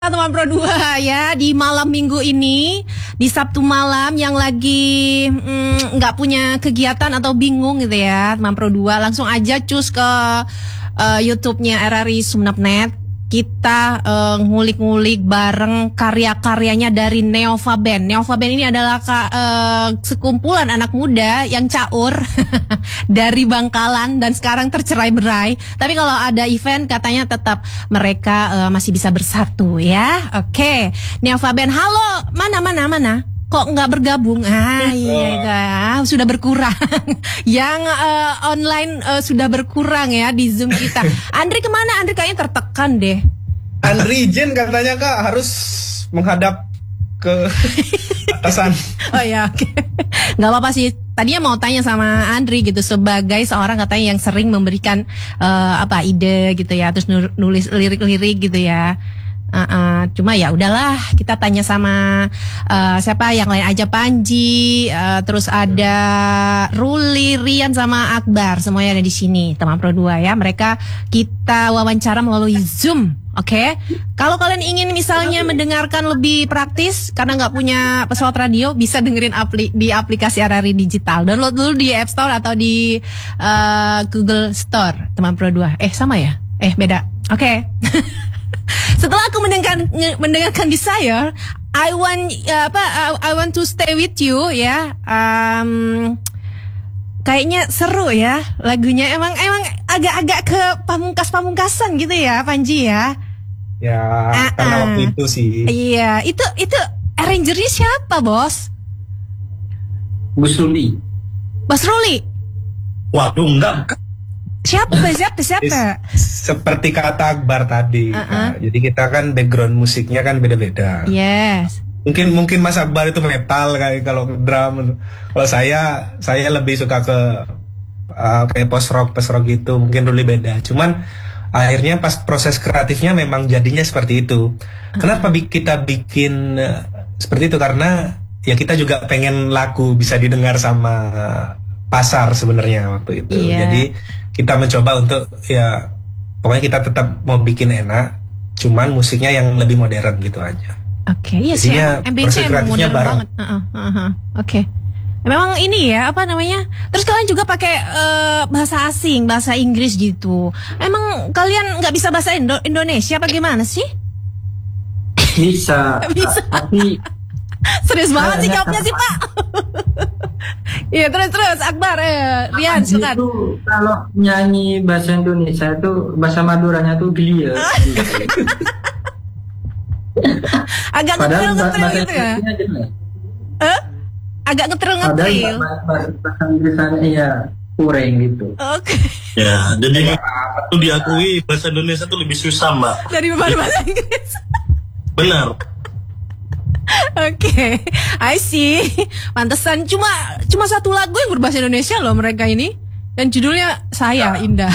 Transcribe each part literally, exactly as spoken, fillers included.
Teman Pro dua ya, di malam minggu ini, di Sabtu malam yang lagi nggak mm, punya kegiatan atau bingung gitu ya, teman Pro dua, langsung aja cus ke uh, YouTube-nya R R I Sumenep dot net. Kita uh, ngulik-ngulik bareng karya-karyanya dari Neova Band. Neova Band ini adalah uh, sekumpulan anak muda yang caur dari Bangkalan dan sekarang tercerai-berai. Tapi kalau ada event katanya tetap mereka uh, masih bisa bersatu ya. Oke, Neova Band, halo, mana mana mana? Kok nggak bergabung? Ah iya, iya. Sudah berkurang. Yang uh, online uh, sudah berkurang ya di Zoom kita. Andri kemana? Andri kayaknya tertekan deh. Andri izin katanya Kak harus menghadap ke atasan. Oh ya, oke. Okay. Nggak apa-apa sih. Tadinya mau tanya sama Andri gitu sebagai seorang katanya yang sering memberikan uh, apa ide gitu ya, terus nulis lirik-lirik gitu ya. Uh, uh, cuma ya udahlah, kita tanya sama uh, siapa yang lain aja, Panji, uh, terus ada Ruli, Rian sama Akbar, semuanya ada di sini teman Pro dua ya. Mereka kita wawancara melalui Zoom, oke? Okay? Kalau kalian ingin misalnya mendengarkan lebih praktis karena nggak punya pesawat radio, bisa dengerin apli di aplikasi R R I Digital. Download dulu di App Store atau di uh, Google Store teman Pro dua. Eh sama ya? Eh beda. Oke. Okay. Setelah aku mendengarkan mendengarkan Desire, I want uh, apa uh, I want to stay with you ya. Um, kayaknya seru ya lagunya. Emang emang agak-agak ke pamungkas-pamungkasan gitu ya, Panji ya. Ya, uh-uh. karena waktu itu sih. Iya, itu itu arrangernya siapa, Bos? Bos Ruli. Bos Ruli. Waduh, enggak. Siapa siapa siapa? Seperti kata Akbar tadi, uh-uh. nah, jadi kita kan background musiknya kan beda-beda. Yes. Mungkin mungkin Mas Akbar itu metal kayak kalau drum. Kalau saya saya lebih suka ke uh, kayak post rock post rock gitu. Mungkin Ruli beda. Cuman akhirnya pas proses kreatifnya memang jadinya seperti itu. Uh-huh. Kenapa kita bikin uh, seperti itu? Karena ya kita juga pengen lagu bisa didengar sama pasar sebenarnya waktu itu. Yeah. Jadi kita mencoba untuk ya pokoknya kita tetap mau bikin enak, cuman musiknya yang lebih modern gitu aja. Oke, okay, iya sih. M B C emang modern banget. Uh -uh, uh -huh. Oke. Okay. Memang ini ya apa namanya? Terus kalian juga pakai uh, bahasa asing, bahasa Inggris gitu. Emang kalian nggak bisa bahasa Indo Indonesia apa gimana sih? Bisa. Bisa. Tapi serius banget sih jawabnya sih Pak. Iya terus terus Akbar, eh, Rian suka. Itu kalau nyanyi bahasa Indonesia itu bahasa Maduranya tuh geli ya. Agak ngetril-ngetril gitu ya. Eh? Agak ngetril-ngetril. Bahasa Inggrisannya iya kurang gitu. Oke. Okay. Ya, jadi itu diakui bahasa Indonesia tuh lebih susah, Mbak. Dari bahasa Inggris. Benar. Oke, okay. I see. Pantesan cuma cuma satu lagu yang berbahasa Indonesia loh mereka ini. Dan judulnya Saya Indah.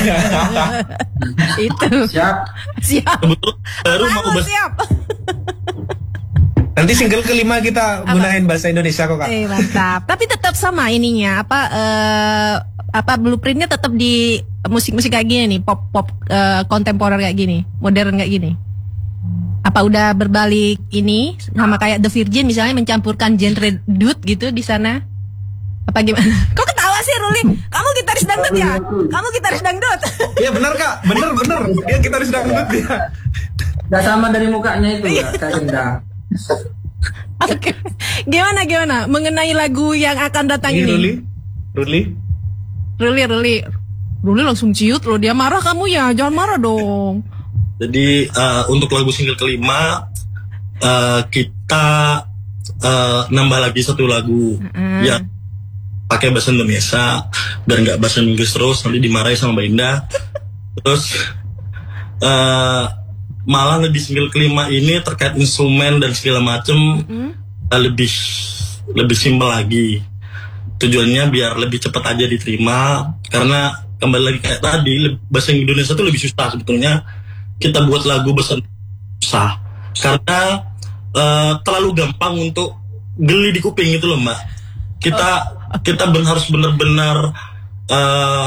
Itu. Siap. Siap. Kebetulan baru mau bahas. Siap. Nanti single kelima kita gunain bahasa Indonesia kok Kak. Eh mantap. Tapi tetap sama ininya apa uh, apa blueprintnya tetap di musik-musik kayak gini nih, pop pop uh, kontemporer kayak gini, modern kayak gini. Apa udah berbalik ini sama kayak The Virgin misalnya mencampurkan genre dut gitu di sana? Apa gimana? Kok ketawa sih Ruli? Kamu gitaris dangdut ya? Kamu gitaris dangdut? Iya benar Kak, bener bener. Dia gitaris dangdut ya. Gak sama dari mukanya itu ya, Kak Indah. Oke, gimana gimana mengenai lagu yang akan datang ini? Ruli, Ruli, Ruli, Ruli, Ruli langsung ciut loh, dia marah kamu ya, jangan marah dong. Jadi uh, untuk lagu single kelima uh, kita uh, nambah lagi satu lagu uh-uh. yang pakai bahasa Indonesia dan nggak bahasa Inggris terus nanti dimarahi sama Mbak Indah. Terus uh, malah di single kelima ini terkait instrumen dan segala macem uh-uh. uh, lebih lebih simpel lagi. Tujuannya biar lebih cepat aja diterima karena kembali lagi kayak tadi bahasa Indonesia itu lebih susah sebetulnya. Kita buat lagu bahasa susah karena uh, terlalu gampang untuk geli di kuping itu loh Mbak. Kita kita ben, harus benar-benar uh,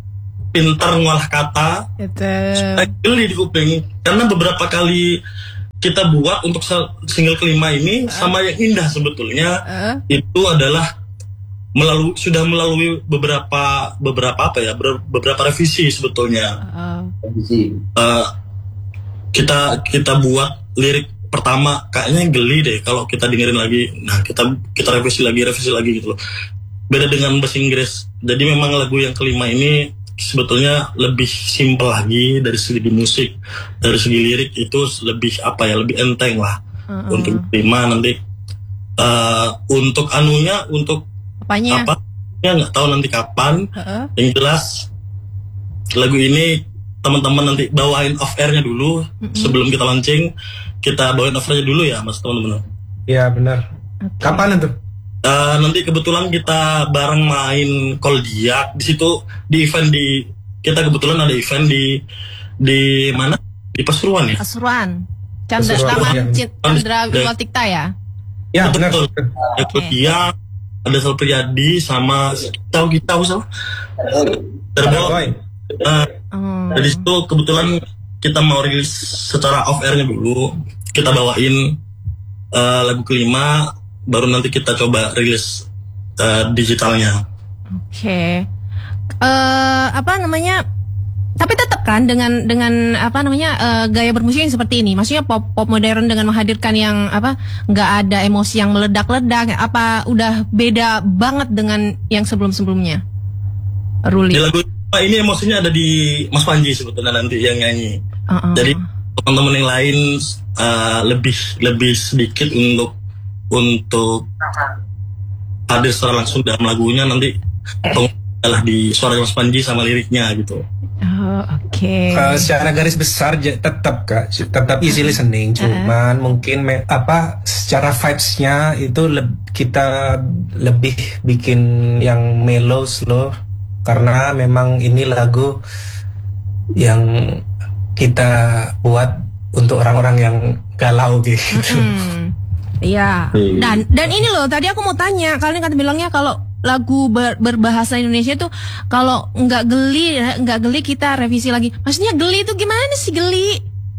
pintar ngolah kata supaya geli di kuping karena beberapa kali kita buat untuk single kelima ini uh. sama yang indah sebetulnya uh. itu adalah melalui sudah melalui beberapa beberapa apa ya beberapa revisi sebetulnya. Uh. Uh, kita kita buat lirik pertama kayaknya geli deh kalau kita dengerin lagi. Nah kita kita revisi lagi revisi lagi gitu loh. Beda dengan bahasa Inggris. Jadi memang lagu yang kelima ini sebetulnya lebih simpel lagi dari segi musik, dari segi lirik itu lebih apa ya lebih enteng lah. Uh-uh. Untuk kelima nanti uh, untuk anunya untuk apanya? Apa? Ya nggak tahu nanti kapan. Uh-uh. Yang jelas lagu ini teman-teman nanti bawain off airnya dulu uh-uh. sebelum kita launching. Kita bawain off airnya dulu ya mas teman-teman. Iya benar. Okay. Kapan itu? Uh, nanti kebetulan kita bareng main Koldiak di situ di event di kita kebetulan ada event di di mana di Pasuruan ya Pasuruan Chandra Taman Chandra Wiwatikta ya ya benar ya Koldiak ada Sal Priyadi sama tahu kita tahu sama Terboy uh, hmm. Dari situ kebetulan kita mau rilis secara off airnya dulu kita bawain uh, lagu kelima baru nanti kita coba rilis uh, digitalnya. Oke, okay. uh, apa namanya? Tapi tetap kan dengan dengan apa namanya uh, gaya bermusik yang seperti ini. Maksudnya pop pop modern dengan menghadirkan yang apa? Nggak ada emosi yang meledak-ledak. Apa udah beda banget dengan yang sebelum-sebelumnya? Ruli. Di lagu ini emosinya ada di Mas Panji sebetulnya nanti yang nyanyi. Uh-uh. Jadi teman-teman yang lain uh, lebih lebih sedikit untuk untuk hadir secara langsung dalam lagunya nanti adalah di suara Mas Panji sama liriknya gitu. Oh, oke. Okay. Uh, secara garis besar tetap kak, tetap easy listening. Cuman uh. mungkin me, apa secara vibes-nya itu le- kita lebih bikin yang mellow slow karena memang ini lagu yang kita buat untuk orang-orang yang galau gitu. Mm-hmm. Iya, dan dan ini loh tadi aku mau tanya, kalian kan bilangnya kalau lagu ber, berbahasa Indonesia itu kalau nggak geli, nggak geli kita revisi lagi. Maksudnya geli itu gimana sih geli?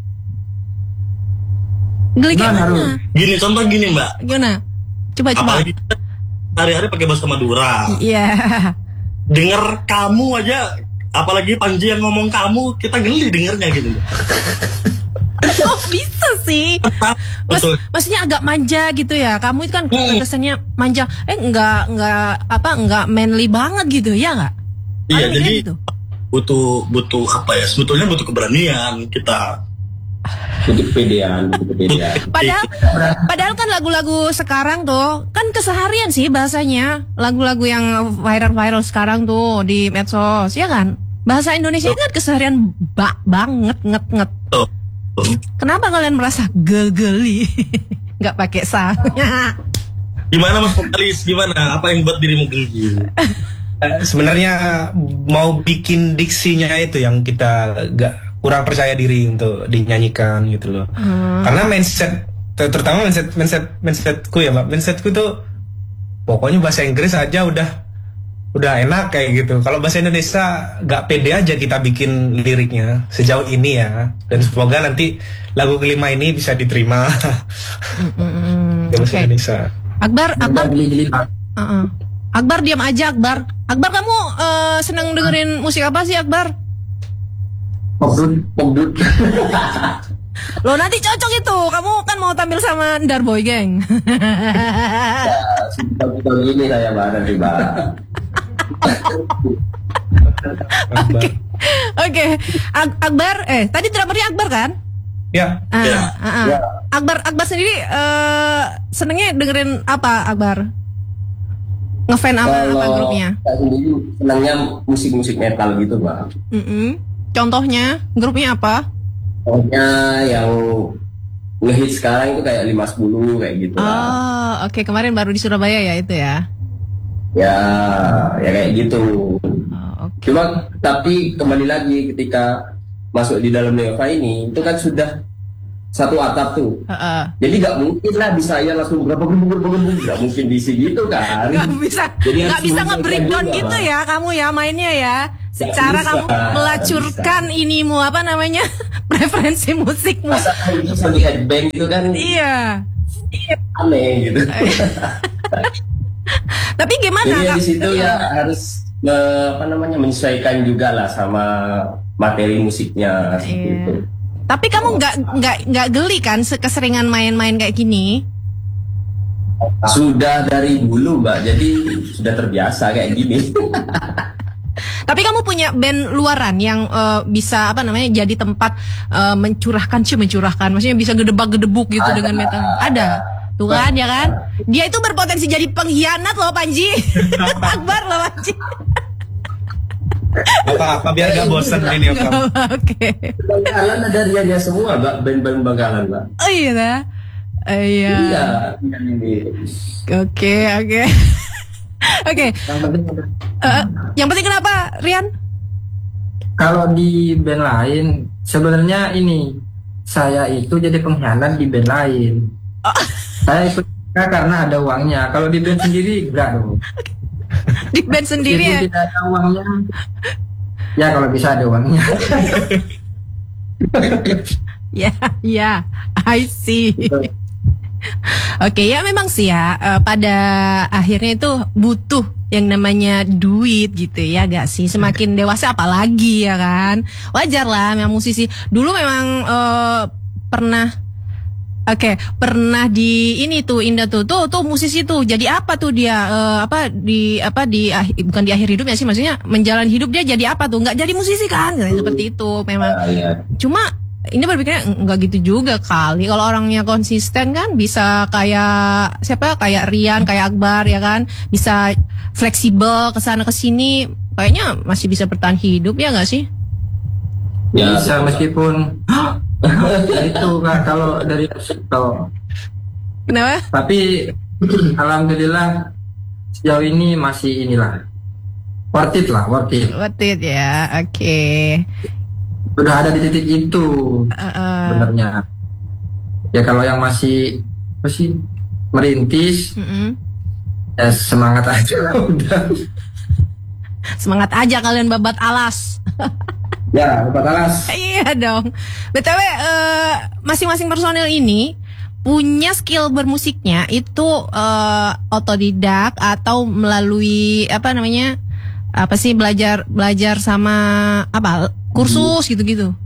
Geli kayak mana? Gini contoh gini mbak. Gimana? Coba coba. Apalagi hari-hari pakai bahasa Madura. Iya. Yeah. Dengar kamu aja, apalagi Panji yang ngomong kamu, kita geli dengernya gitu. Oh bisa sih. Mas, maksudnya agak manja gitu ya. Kamu itu kan hmm. kesannya manja. Eh enggak enggak apa enggak manly banget gitu ya enggak? Iya jadi gitu? butuh butuh apa ya? Sebetulnya butuh keberanian kita. Butuh kepedean, butuh kepedean. Padahal padahal kan lagu-lagu sekarang tuh kan keseharian sih bahasanya. Lagu-lagu yang viral-viral sekarang tuh di medsos ya kan? Bahasa Indonesia oh. kan keseharian bak banget nget-nget. Oh. Kenapa kalian merasa geli? Nggak pakai sang. Gimana mas vokalis? Gimana? Apa yang buat dirimu geli? Uh, sebenarnya mau bikin diksinya itu yang kita gak kurang percaya diri untuk dinyanyikan gitu loh. Hmm. Karena mindset, terutama mindset mindset mindsetku ya mbak, mindsetku tuh pokoknya bahasa Inggris aja udah udah enak kayak gitu. Kalau bahasa Indonesia gak pede aja kita bikin liriknya sejauh ini ya. Dan semoga nanti lagu kelima ini bisa diterima. mm-hmm. bahasa okay. Indonesia. Akbar, Akbar, uh-uh. Akbar diam aja Akbar. Akbar kamu uh, seneng dengerin musik apa sih Akbar? Pogdut, pogdut. Loh nanti cocok itu. Kamu kan mau tampil sama Darboy Gang. Ya, sudah gini saya mbak nanti mbak. Oke, oke. Akbar, eh tadi drummernya Akbar kan? Ya. Ah, ya. Ah, ah. ya. Akbar, Akbar sendiri uh, senengnya dengerin apa Akbar? Ngefan apa, apa grupnya? Saya sendiri senangnya musik-musik metal gitu mbak. Mm-mm. Contohnya grupnya apa? Contohnya yang ngehit sekarang itu kayak lima sepuluh kayak gitu. Oh, oke okay. Kemarin baru di Surabaya ya itu ya? Ya, ya kayak gitu. Oh, okay. Cuma tapi kembali lagi ketika masuk di dalam Neva ini itu kan sudah satu atap tuh. Uh-uh. Jadi nggak mungkin lah bisa ya langsung berapa gembur gembur nggak mungkin diisi gitu kan. Nggak bisa, nggak bisa nge-breakdown gitu ya kamu ya mainnya ya. secara bisa, kamu melacurkan inimu apa namanya preferensi musikmu. Masa bisa di headbang itu kan Iya. aneh gitu. Tapi gimana? Jadi ya Kak? di situ ya harus eh, apa namanya menyesuaikan juga lah sama materi musiknya seperti Iya. itu. Tapi kamu nggak nggak nggak geli kan se- keseringan main-main kayak gini? Sudah dari dulu Mbak, jadi sudah terbiasa kayak gini. Tapi kamu punya band luaran yang eh, bisa apa namanya jadi tempat eh, mencurahkan sih mencurahkan, maksudnya bisa gedebak-gedebuk gitu Ada. dengan metal. Ada. Tuh kan ya kan? Dia itu berpotensi jadi pengkhianat loh Panji. Akbar loh Panji. Apa-apa biar gak bosan ini ya, Bang. Oke. Bangkalan ada dia semua Mbak, band-band Bangkalan Mbak. Oh iya dah. Eh, Iya. Iya, iya, ini. Oke, oke. Oke. Yang penting Eh, yang penting kenapa, Rian? kalau di band lain sebenarnya ini saya itu jadi pengkhianat di band lain. Saya ikut karena ada uangnya. Kalau di band sendiri enggak dong. Di band sendiri ya? Meskipun tidak ada uangnya. Ya kalau bisa ada uangnya. Ya, ya, I see. Oke, ya memang sih ya. eh, pada akhirnya itu butuh yang namanya duit gitu ya, gak sih? Semakin dewasa apalagi ya kan. Wajar lah, memang musisi. Dulu memang eh, pernah. Oke, pernah di ini tuh Indah tuh tuh tuh musisi tuh. Jadi apa tuh dia eh, apa di apa di ah- bukan di akhir hidupnya sih, maksudnya menjalani hidup dia jadi apa tuh? Nggak jadi musisi kan? Seperti itu memang. Ah, iya. Cuma ini berpikirnya nggak gitu juga kali. Kalau orangnya konsisten kan bisa kayak siapa? Kayak Rian, kayak Akbar ya kan? Bisa fleksibel ke sana ke sini. Kayaknya masih bisa bertahan hidup ya nggak sih? Ya, Bisa meskipun itu Kak, kalau dari kalau Kenapa? tapi alhamdulillah sejauh ini masih inilah worth it lah, worth it. Worth it ya. Oke. Udah ada di titik itu Uh, uh, sebenarnya. Ya kalau yang masih apa sih merintis mm-mm. ya semangat aja udah. Semangat aja kalian babat alas. Ya, Bapak Talas. Iya dong. B T W eh, masing-masing personil ini punya skill bermusiknya itu eh, otodidak atau melalui apa namanya? Apa sih belajar belajar sama apa? Kursus gitu-gitu.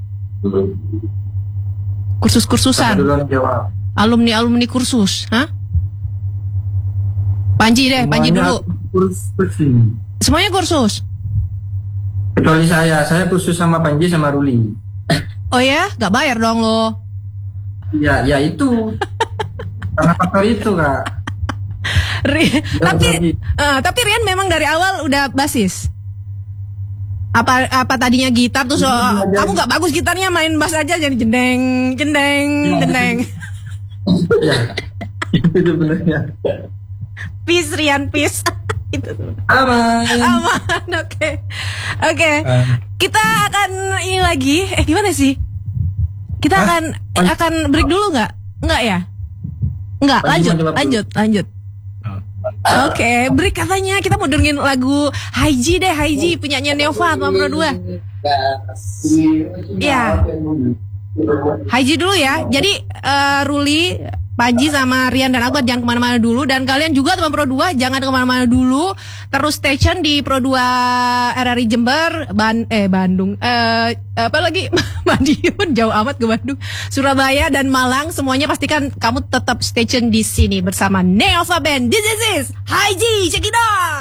Kursus-kursusan. Duluan jawab. Alumni-alumni kursus, hah? Panji deh, Panji Semuanya dulu. kursus ini. Semuanya kursus. Kecuali saya, saya kursus sama Panji sama Ruli. Oh ya, nggak bayar dong lo. Ya, ya itu. Karena faktor itu Kak. Ri- Ya, tapi Panji. eh, tapi Rian memang dari awal udah basis. Apa apa tadinya gitar terus oh, kamu nggak bagus gitarnya main bass aja jadi jendeng jendeng jendeng. Ya, itu benernya. Peace Rian peace. Itu tuh. Aman. Aman, oke. Oke. Eh. Kita akan ini lagi. Eh gimana sih? Kita Hah? akan akan break dulu nggak? Nggak ya? Nggak, Panji lanjut, mau jawab dulu. lanjut, lanjut. Oke, break katanya kita mau dengerin lagu Haiji deh, Haiji punyanya Neova sama Pro dua. Iya. Haiji dulu ya. Jadi eh, Ruli, Panji sama Rian dan Akbar jangan kemana-mana dulu. Dan kalian juga teman Pro dua jangan kemana-mana dulu. Terus station di Pro dua R R I Jember, Ban eh Bandung, eh apa lagi Madiun jauh amat ke Bandung, Surabaya dan Malang. Semuanya pastikan kamu tetap station di sini bersama Neova Band. This is Haiji, check it out.